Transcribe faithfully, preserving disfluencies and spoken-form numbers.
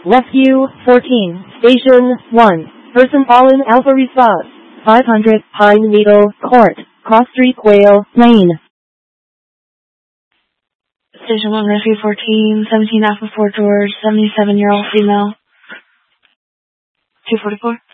Rescue fourteen, Station one. Person fallen Alpha response. five hundred, Pine Needle Court, Cross Street, Quail Lane. Station one, Rescue fourteen, seventeen Alpha Fort George, seventy-seven-year-old female. two forty-four.